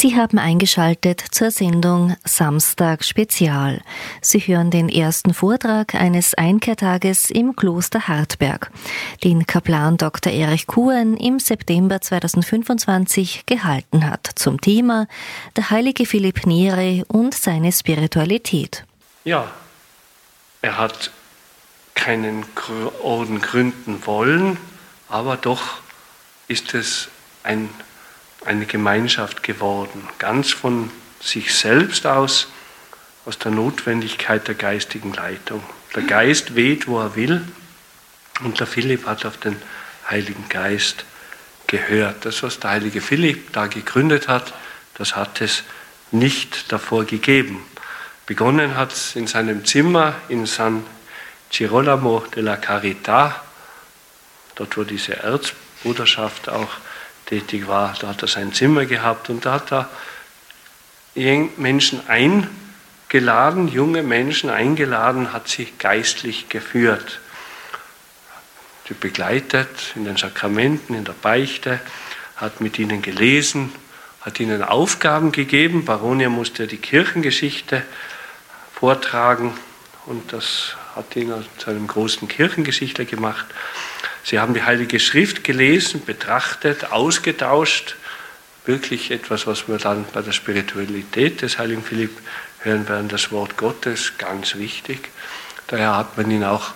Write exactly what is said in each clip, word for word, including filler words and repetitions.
Sie haben eingeschaltet zur Sendung Samstag Spezial. Sie hören den ersten Vortrag eines Einkehrtages im Kloster Hartberg, den Kaplan Doktor Erich Kuhn im September zweitausendfünfundzwanzig gehalten hat zum Thema der heilige Philipp Neri und seine Spiritualität. Ja, er hat keinen Orden gründen wollen, aber doch ist es ein eine Gemeinschaft geworden, ganz von sich selbst aus, aus der Notwendigkeit der geistigen Leitung. Der Geist weht, wo er will, und der Philipp hat auf den Heiligen Geist gehört. Das, was der heilige Philipp da gegründet hat, das hat es nicht davor gegeben. Begonnen hat es in seinem Zimmer in San Girolamo della Carità, dort wo diese Erzbruderschaft auch tätig war, da hat er sein Zimmer gehabt und da hat er Menschen eingeladen, junge Menschen eingeladen, hat sie geistlich geführt, sie begleitet in den Sakramenten, in der Beichte, hat mit ihnen gelesen, hat ihnen Aufgaben gegeben. Baronier musste die Kirchengeschichte vortragen und das hat ihn zu einem großen Kirchengeschichtler gemacht. Sie haben die Heilige Schrift gelesen, betrachtet, ausgetauscht. Wirklich etwas, was wir dann bei der Spiritualität des heiligen Philipp hören werden, das Wort Gottes, ganz wichtig. Daher hat man ihn auch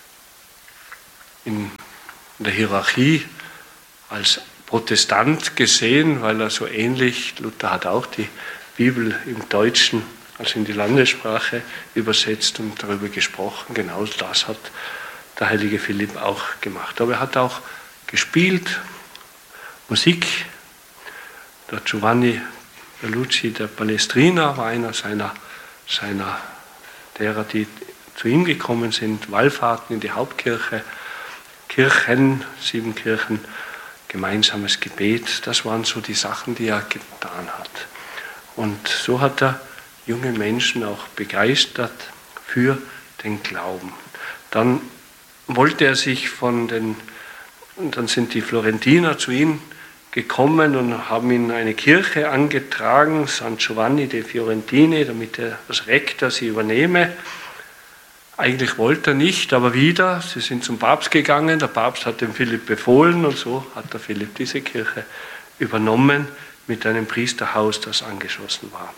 in der Hierarchie als Protestant gesehen, weil er so ähnlich, Luther hat auch die Bibel im Deutschen, also in die Landessprache übersetzt und darüber gesprochen. Genau das hat der heilige Philipp auch gemacht. Aber er hat auch gespielt, Musik. Der Giovanni Bellucci, der Palestrina, war einer seiner, seiner derer, die zu ihm gekommen sind. Wallfahrten in die Hauptkirche, Kirchen, sieben Kirchen, gemeinsames Gebet. Das waren so die Sachen, die er getan hat. Und so hat er junge Menschen auch begeistert für den Glauben. Dann wollte er sich von den, dann sind die Florentiner zu ihm gekommen und haben ihm eine Kirche angetragen, San Giovanni de Fiorentini, damit er als Rektor sie übernehme. Eigentlich wollte er nicht, aber wieder, sie sind zum Papst gegangen, der Papst hat dem Philipp befohlen und so hat der Philipp diese Kirche übernommen mit einem Priesterhaus, das angeschlossen war.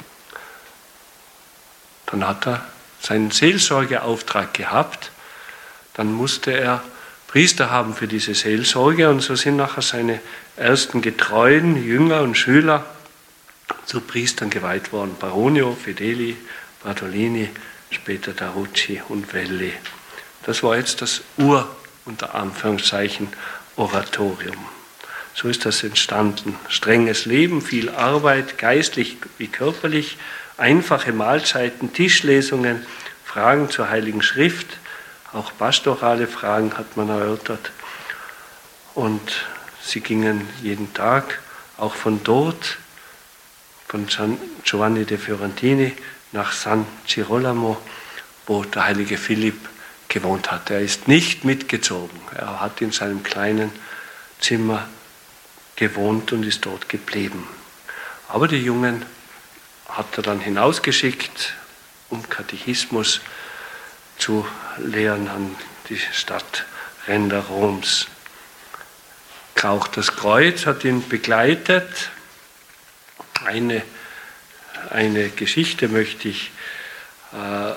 Dann hat er seinen Seelsorgeauftrag gehabt. Dann musste er Priester haben für diese Seelsorge und so sind nachher seine ersten getreuen Jünger und Schüler zu Priestern geweiht worden. Baronio, Fedeli, Bartolini, später Darucci und Velli. Das war jetzt das Ur, unter Anführungszeichen, Oratorium. So ist das entstanden. Strenges Leben, viel Arbeit, geistlich wie körperlich, einfache Mahlzeiten, Tischlesungen, Fragen zur Heiligen Schrift, auch pastorale Fragen hat man erörtert. Und sie gingen jeden Tag, auch von dort, von San Giovanni de Fiorentini nach San Girolamo, wo der heilige Philipp gewohnt hat. Er ist nicht mitgezogen. Er hat in seinem kleinen Zimmer gewohnt und ist dort geblieben. Aber die Jungen hat er dann hinausgeschickt, um Katechismus zu lehren an die Stadtränder Roms. Auch das Kreuz hat ihn begleitet. Eine, eine Geschichte möchte ich äh,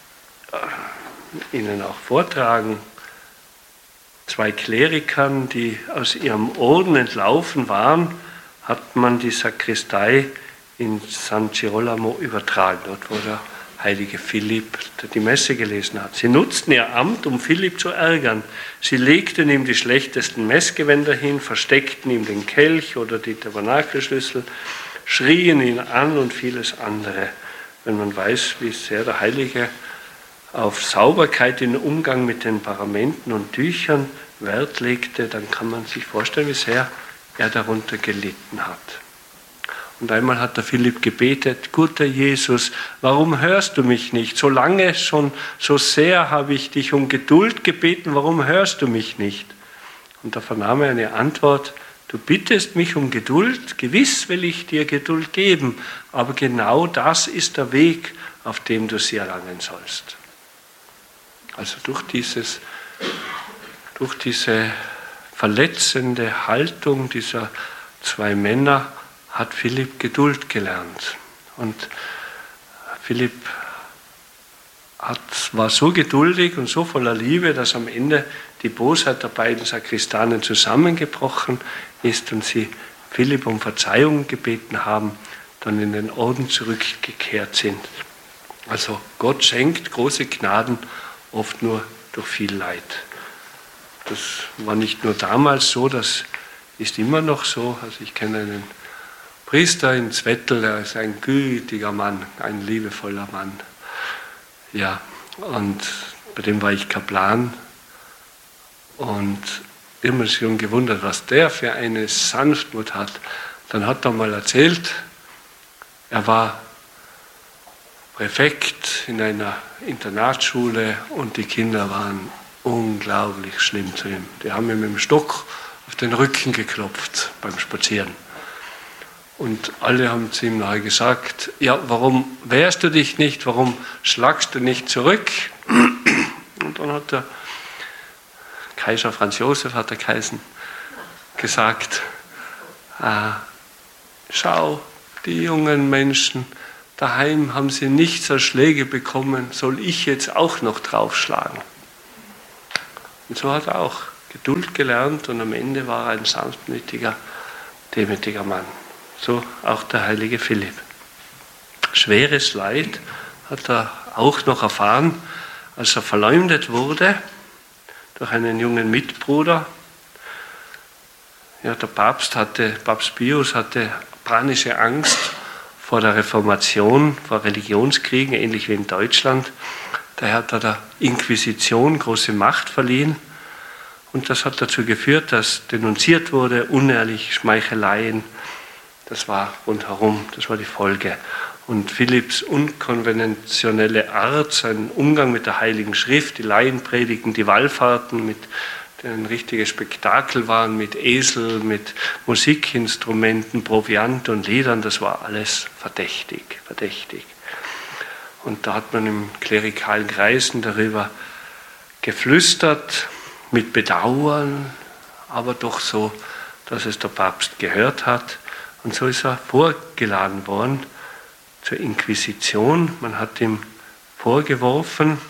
Ihnen auch vortragen. Zwei Klerikern, die aus ihrem Orden entlaufen waren, hat man die Sakristei in San Girolamo übertragen, dort wo der heilige Philipp die Messe gelesen hat. Sie nutzten ihr Amt, um Philipp zu ärgern. Sie legten ihm die schlechtesten Messgewänder hin, versteckten ihm den Kelch oder die Tabernakelschlüssel, schrien ihn an und vieles andere. Wenn man weiß, wie sehr der Heilige auf Sauberkeit im Umgang mit den Paramenten und Tüchern Wert legte, dann kann man sich vorstellen, wie sehr er darunter gelitten hat. Und einmal hat der Philipp gebetet: Guter Jesus, warum hörst du mich nicht? So lange schon, so sehr habe ich dich um Geduld gebeten, warum hörst du mich nicht? Und da vernahm er eine Antwort: du bittest mich um Geduld, gewiss will ich dir Geduld geben, aber genau das ist der Weg, auf dem du sie erlangen sollst. Also durch, dieses, durch diese verletzende Haltung dieser zwei Männer hat Philipp Geduld gelernt. Und Philipp hat, war so geduldig und so voller Liebe, dass am Ende die Bosheit der beiden Sakristanen zusammengebrochen ist und sie Philipp um Verzeihung gebeten haben, dann in den Orden zurückgekehrt sind. Also Gott schenkt große Gnaden oft nur durch viel Leid. Das war nicht nur damals so, das ist immer noch so. Also ich kenne einen Priester in Zwettl, der ist ein gütiger Mann, ein liebevoller Mann. Ja, und bei dem war ich Kaplan und immer schon gewundert, was der für eine Sanftmut hat. Dann hat er mal erzählt, er war Präfekt in einer Internatsschule und die Kinder waren unglaublich schlimm zu ihm. Die haben ihm mit dem Stock auf den Rücken geklopft beim Spazieren. Und alle haben zu ihm nachher gesagt, ja, warum wehrst du dich nicht, warum schlagst du nicht zurück? Und dann hat der Kaiser Franz Josef, hat der Kaiser gesagt, ah, schau, die jungen Menschen, daheim haben sie nichts als Schläge bekommen, soll ich jetzt auch noch draufschlagen? Und so hat er auch Geduld gelernt und am Ende war er ein sanftmütiger, demütiger Mann. So auch der heilige Philipp. Schweres Leid hat er auch noch erfahren, als er verleumdet wurde durch einen jungen Mitbruder. Ja, der Papst hatte, Papst Pius hatte panische Angst vor der Reformation, vor Religionskriegen, ähnlich wie in Deutschland. Daher hat er der Inquisition große Macht verliehen. Und das hat dazu geführt, dass denunziert wurde, unehrlich, Schmeicheleien. Das war rundherum, das war die Folge. Und Philipps unkonventionelle Art, sein Umgang mit der Heiligen Schrift, die Laienpredigten, die Wallfahrten, mit denen richtige Spektakel waren, mit Esel, mit Musikinstrumenten, Proviant und Liedern, das war alles verdächtig, verdächtig. Und da hat man in klerikalen Kreisen darüber geflüstert, mit Bedauern, aber doch so, dass es der Papst gehört hat. Und so ist er vorgeladen worden zur Inquisition. Man hat ihm vorgeworfen,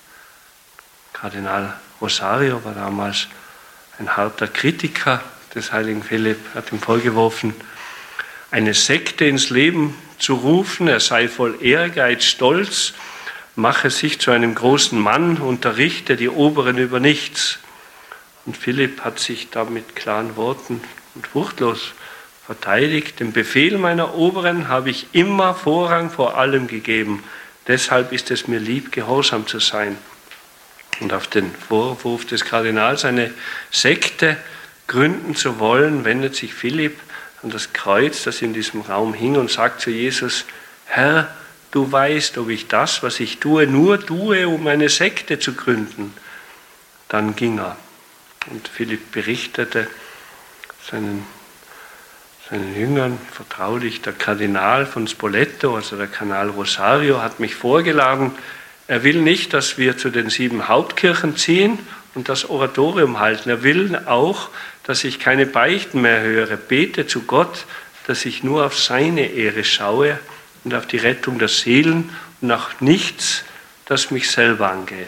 Kardinal Rosario war damals ein harter Kritiker des heiligen Philipp, hat ihm vorgeworfen, eine Sekte ins Leben zu rufen, er sei voll Ehrgeiz, Stolz, mache sich zu einem großen Mann, unterrichte die Oberen über nichts. Und Philipp hat sich da mit klaren Worten und furchtlos verteidigt. Den Befehl meiner Oberen habe ich immer Vorrang vor allem gegeben. Deshalb ist es mir lieb, gehorsam zu sein. Und auf den Vorwurf des Kardinals, eine Sekte gründen zu wollen, wendet sich Philipp an das Kreuz, das in diesem Raum hing, und sagt zu Jesus, Herr, du weißt, ob ich das, was ich tue, nur tue, um eine Sekte zu gründen. Dann ging er. Und Philipp berichtete seinen, seinen Jüngern vertraulich, der Kardinal von Spoleto, also der Kardinal Rosario, hat mich vorgeladen, er will nicht, dass wir zu den sieben Hauptkirchen ziehen und das Oratorium halten. Er will auch, dass ich keine Beichten mehr höre. Bete zu Gott, dass ich nur auf seine Ehre schaue und auf die Rettung der Seelen und nach nichts, das mich selber angeht.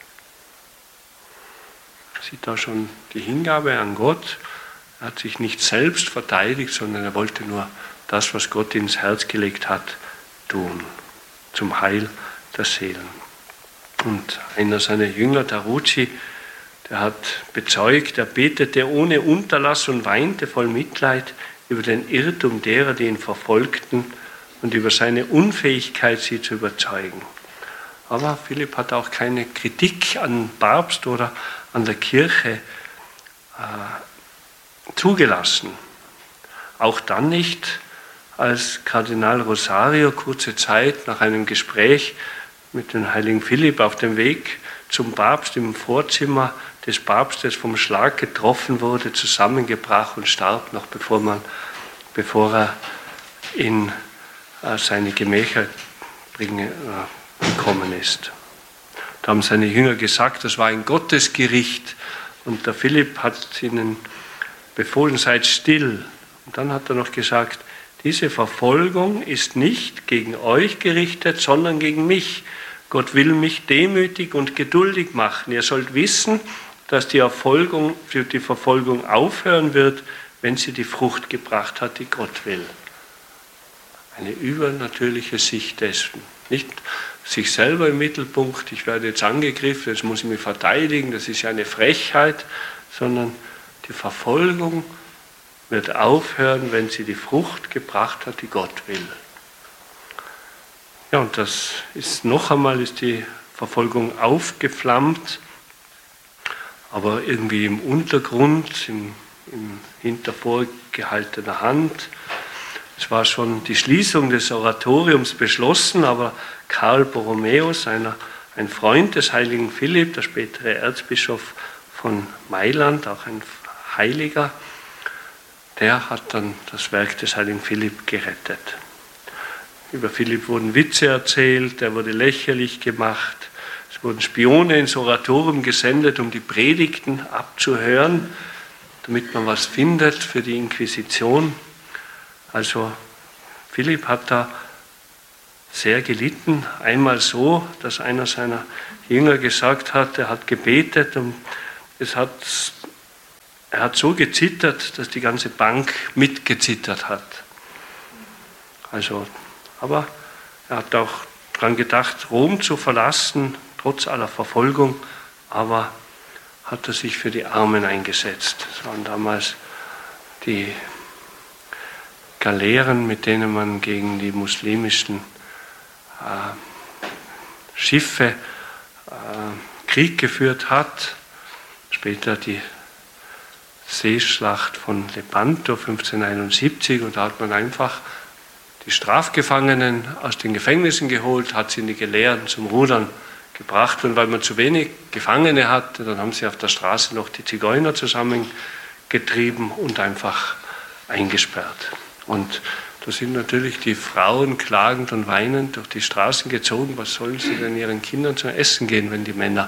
Sieht da schon die Hingabe an Gott. Er hat sich nicht selbst verteidigt, sondern er wollte nur das, was Gott ins Herz gelegt hat, tun, zum Heil der Seelen. Und einer seiner Jünger, Tarucci, der hat bezeugt, er betete ohne Unterlass und weinte voll Mitleid über den Irrtum derer, die ihn verfolgten und über seine Unfähigkeit, sie zu überzeugen. Aber Philipp hat auch keine Kritik an Papst oder an der Kirche äh, zugelassen. Auch dann nicht, als Kardinal Rosario kurze Zeit nach einem Gespräch mit dem heiligen Philipp auf dem Weg zum Papst im Vorzimmer des Papstes vom Schlag getroffen wurde, zusammengebrach und starb, noch bevor, man, bevor er in äh, seine Gemächer bringen, äh, gekommen ist. Da haben seine Jünger gesagt, das war ein Gottesgericht, und der Philipp hat ihnen befohlen, seid still. Und dann hat er noch gesagt, diese Verfolgung ist nicht gegen euch gerichtet, sondern gegen mich. Gott will mich demütig und geduldig machen. Ihr sollt wissen, dass die Verfolgung, die Verfolgung aufhören wird, wenn sie die Frucht gebracht hat, die Gott will. Eine übernatürliche Sicht dessen. Nicht sich selber im Mittelpunkt, ich werde jetzt angegriffen, jetzt muss ich mich verteidigen, das ist ja eine Frechheit, sondern die Verfolgung wird aufhören, wenn sie die Frucht gebracht hat, die Gott will. Ja, und das ist noch einmal ist die Verfolgung aufgeflammt, aber irgendwie im Untergrund, im, im hinter vorgehaltener Hand. Es war schon die Schließung des Oratoriums beschlossen, aber Karl Borromäus, einer, ein Freund des heiligen Philipp, der spätere Erzbischof von Mailand, auch ein Heiliger, der hat dann das Werk des heiligen Philipp gerettet. Über Philipp wurden Witze erzählt, er wurde lächerlich gemacht, es wurden Spione ins Oratorium gesendet, um die Predigten abzuhören, damit man was findet für die Inquisition. Also Philipp hat da sehr gelitten, einmal so, dass einer seiner Jünger gesagt hat, er hat gebetet und es hat, er hat so gezittert, dass die ganze Bank mitgezittert hat. Also, aber er hat auch daran gedacht, Rom zu verlassen, trotz aller Verfolgung, aber hat er sich für die Armen eingesetzt. Das waren damals die Galeeren, mit denen man gegen die muslimischen äh, Schiffe äh, Krieg geführt hat. Später die Seeschlacht von Lepanto fünfzehnhunderteinundsiebzig, und da hat man einfach die Strafgefangenen aus den Gefängnissen geholt, hat sie in die Galeeren zum Rudern gebracht, und weil man zu wenig Gefangene hatte, dann haben sie auf der Straße noch die Zigeuner zusammengetrieben und einfach eingesperrt. Und da sind natürlich die Frauen klagend und weinend durch die Straßen gezogen. Was sollen sie denn ihren Kindern zum Essen gehen, wenn die Männer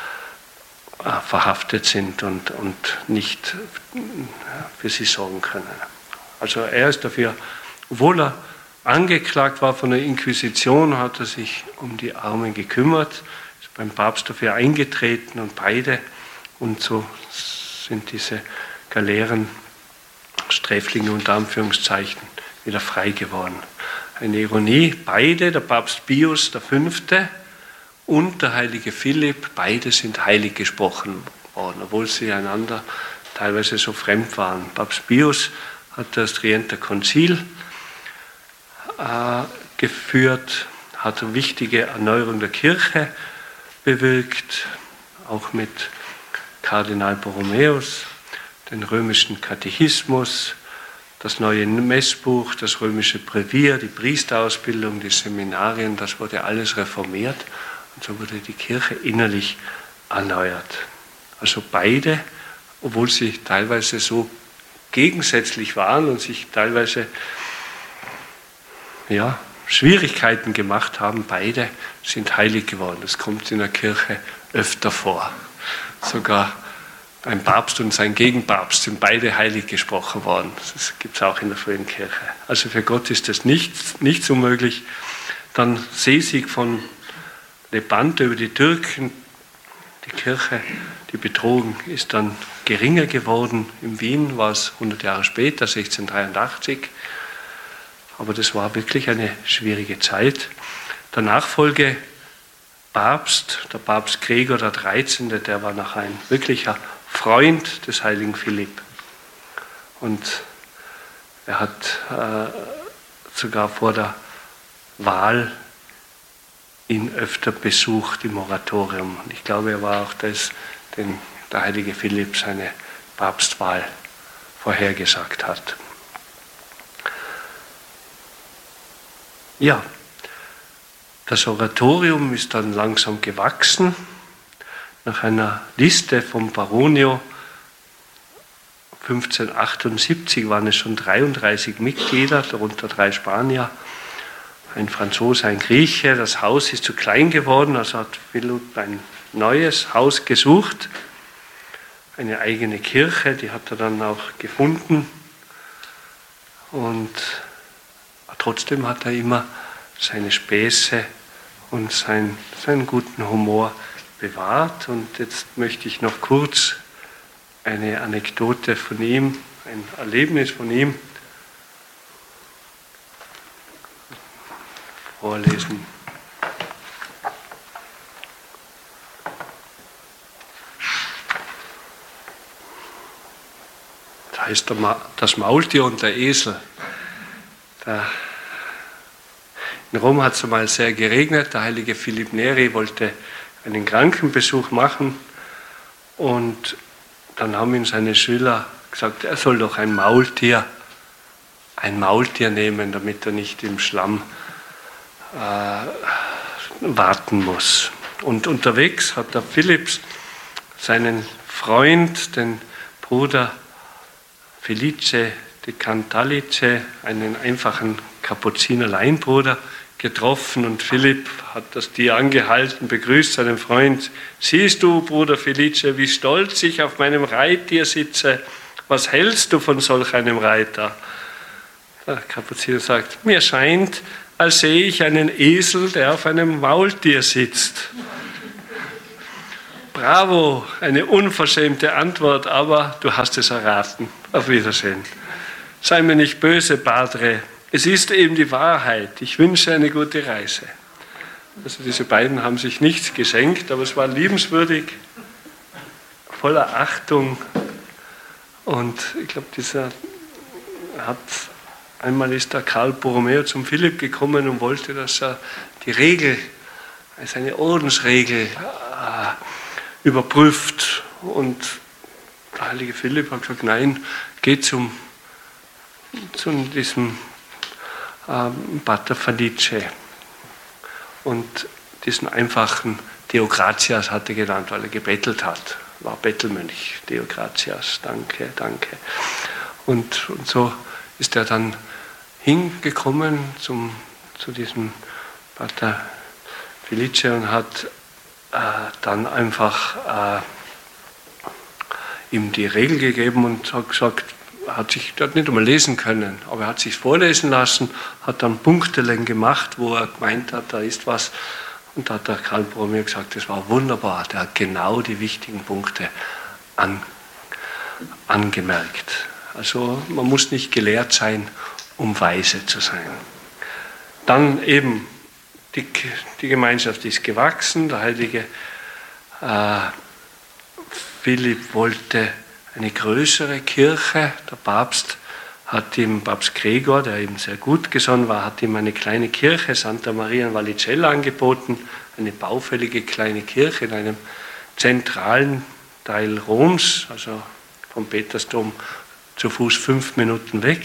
äh, verhaftet sind und, und nicht für sie sorgen können? Also er ist dafür, obwohl er angeklagt war von der Inquisition, hat er sich um die Armen gekümmert, ist beim Papst dafür eingetreten, und beide, und so sind diese Galeeren, Sträflinge unter Anführungszeichen, wieder frei geworden. Eine Ironie, beide, der Papst Pius der Fünfte und der heilige Philipp, beide sind heilig gesprochen worden, obwohl sie einander teilweise so fremd waren. Papst Pius hat das Trienter Konzil äh, geführt, hat eine wichtige Erneuerung der Kirche bewirkt, auch mit Kardinal Borromäus, den römischen Katechismus, das neue Messbuch, das römische Brevier, die Priesterausbildung, die Seminarien, das wurde alles reformiert, und so wurde die Kirche innerlich erneuert. Also beide, obwohl sie teilweise so gegensätzlich waren und sich teilweise ja, Schwierigkeiten gemacht haben, beide sind heilig geworden. Das kommt in der Kirche öfter vor. Sogar ein Papst und sein Gegenpapst sind beide heilig gesprochen worden. Das gibt es auch in der frühen Kirche. Also für Gott ist das nicht, nicht unmöglich. Dann Seesieg von Lepanto über die Türken. Die Kirche, die Bedrohung ist dann geringer geworden. In Wien war es hundert Jahre später, sechzehnhundertdreiundachtzig. Aber das war wirklich eine schwierige Zeit. Der Nachfolgepapst, der Papst Gregor der Dreizehnte, der war nachher ein wirklicher Freund des heiligen Philipp. Und er hat äh, sogar vor der Wahl ihn öfter besucht im Oratorium. Und ich glaube, er war auch das, den der heilige Philipp seine Papstwahl vorhergesagt hat. Ja, das Oratorium ist dann langsam gewachsen. nach einer Liste vom Baronio, fünfzehnhundertachtundsiebzig waren es schon dreiunddreißig Mitglieder, darunter drei Spanier, ein Franzose, ein Grieche. Das Haus ist zu klein geworden, also hat Philipp ein neues Haus gesucht, eine eigene Kirche, die hat er dann auch gefunden. Und trotzdem hat er immer seine Späße und sein, seinen guten Humor bewahrt. Und jetzt möchte ich noch kurz eine Anekdote von ihm, ein Erlebnis von ihm vorlesen. Das heißt das Maultier und der Esel. Da in Rom hat es einmal sehr geregnet. Der heilige Philipp Neri wollte einen Krankenbesuch machen und dann haben ihm seine Schüler gesagt, er soll doch ein Maultier, ein Maultier nehmen, damit er nicht im Schlamm äh, warten muss. Und unterwegs hat der Philipp seinen Freund, den Bruder Felice de Cantalice, einen einfachen Kapuziner-Laienbruder, getroffen und Philipp hat das Tier angehalten, begrüßt seinen Freund. Siehst du, Bruder Felice, wie stolz ich auf meinem Reittier sitze? Was hältst du von solch einem Reiter? Der Kapuziner sagt, mir scheint, als sehe ich einen Esel, der auf einem Maultier sitzt. Bravo, eine unverschämte Antwort, aber du hast es erraten. Auf Wiedersehen. Sei mir nicht böse, Padre. Es ist eben die Wahrheit. Ich wünsche eine gute Reise. Also diese beiden haben sich nichts geschenkt, aber es war liebenswürdig, voller Achtung. Und ich glaube, dieser hat, einmal ist der Karl Borromeo zum Philipp gekommen und wollte, dass er die Regel, also eine Ordensregel, äh, überprüft. Und der heilige Philipp hat gesagt, nein, geh zum, zu diesem ähm, Pater Felice. Und diesen einfachen Theokratias hat er genannt, weil er gebettelt hat. War Bettelmönch, Theokratias, danke, danke. Und, und so ist er dann hingekommen zum, zu diesem Pater Felice und hat äh, dann einfach äh, ihm die Regel gegeben und hat gesagt, hat sich dort nicht einmal lesen können, aber er hat sich vorlesen lassen, hat dann Punkteln gemacht, wo er gemeint hat, da ist was. Und da hat der Karl Borromeo gesagt, das war wunderbar, der hat genau die wichtigen Punkte an, angemerkt. Also man muss nicht gelehrt sein, um weise zu sein. Dann eben, die, die Gemeinschaft ist gewachsen, der heilige äh, Philipp wollte eine größere Kirche. Der Papst hat ihm, Papst Gregor, der ihm sehr gut gesonnen war, hat ihm eine kleine Kirche, Santa Maria in Vallicella, angeboten. Eine baufällige kleine Kirche in einem zentralen Teil Roms, also vom Petersdom zu Fuß fünf Minuten weg.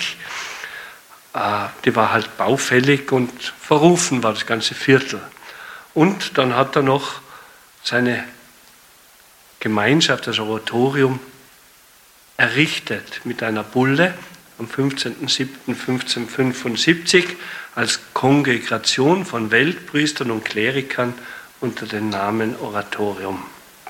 Die war halt baufällig und verrufen war das ganze Viertel. Und dann hat er noch seine Gemeinschaft, das Oratorium, errichtet mit einer Bulle am fünfzehnten siebten fünfzehnhundertfünfundsiebzig als Kongregation von Weltpriestern und Klerikern unter dem Namen Oratorium.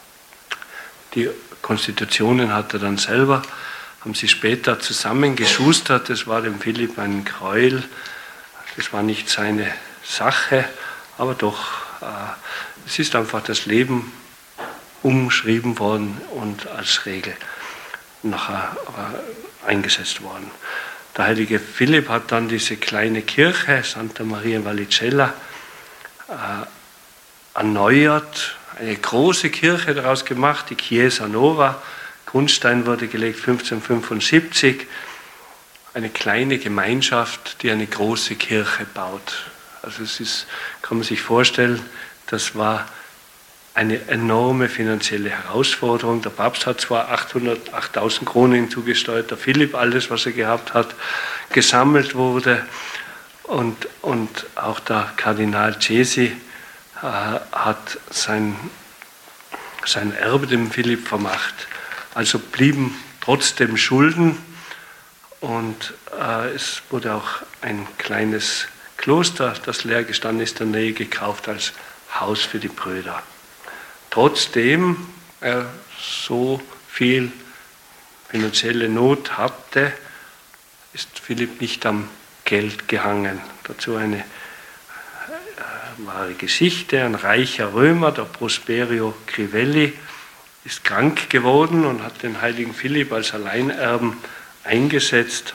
Die Konstitutionen hat er dann selber, haben sie später zusammengeschustert, das war dem Philipp ein Gräuel, das war nicht seine Sache, aber doch, äh, es ist einfach das Leben umschrieben worden und als Regel nachher äh, eingesetzt worden. Der heilige Philipp hat dann diese kleine Kirche, Santa Maria in Vallicella, äh, erneuert, eine große Kirche daraus gemacht, die Chiesa Nova. Grundstein wurde gelegt fünfzehnhundertfünfundsiebzig. Eine kleine Gemeinschaft, die eine große Kirche baut. Also es ist, kann man sich vorstellen, das war eine enorme finanzielle Herausforderung. Der Papst hat zwar achthundert, achttausend Kronen hinzugesteuert, der Philipp alles, was er gehabt hat, gesammelt wurde. Und, und auch der Kardinal Cesi äh, hat sein sein Erbe dem Philipp vermacht. Also blieben trotzdem Schulden und äh, es wurde auch ein kleines Kloster, das leer gestanden ist, in der Nähe gekauft als Haus für die Brüder. Trotzdem er so viel finanzielle Not hatte, ist Philipp nicht am Geld gehangen. Dazu eine äh, wahre Geschichte. Ein reicher Römer, der Prosperio Crivelli, ist krank geworden und hat den heiligen Philipp als Alleinerben eingesetzt.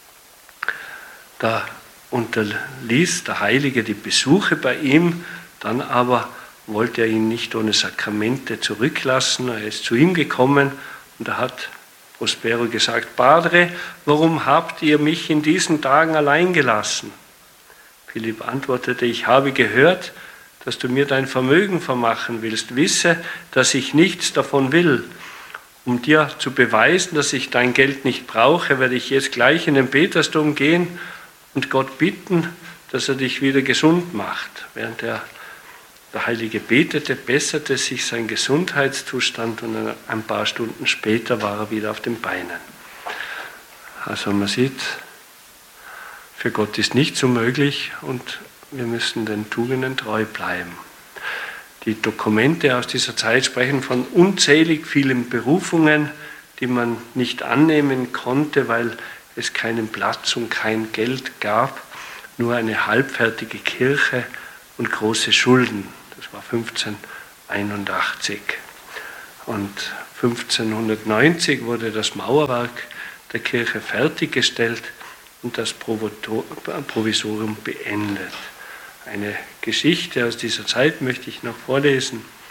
Da unterließ der Heilige die Besuche bei ihm, dann aber wollte er ihn nicht ohne Sakramente zurücklassen. Er ist zu ihm gekommen und er hat Prospero gesagt: Padre, warum habt ihr mich in diesen Tagen allein gelassen? Philipp antwortete: Ich habe gehört, dass du mir dein Vermögen vermachen willst. Wisse, dass ich nichts davon will. Um dir zu beweisen, dass ich dein Geld nicht brauche, werde ich jetzt gleich in den Petersdom gehen und Gott bitten, dass er dich wieder gesund macht. Während er, der Heilige betete, besserte sich sein Gesundheitszustand und ein paar Stunden später war er wieder auf den Beinen. Also man sieht, für Gott ist nichts unmöglich und wir müssen den Tugenden treu bleiben. Die Dokumente aus dieser Zeit sprechen von unzählig vielen Berufungen, die man nicht annehmen konnte, weil es keinen Platz und kein Geld gab, nur eine halbfertige Kirche und große Schulden. Das war fünfzehnhunderteinundachtzig. Und fünfzehnhundertneunzig wurde das Mauerwerk der Kirche fertiggestellt und das Provisorium beendet. Eine Geschichte aus dieser Zeit möchte ich noch vorlesen.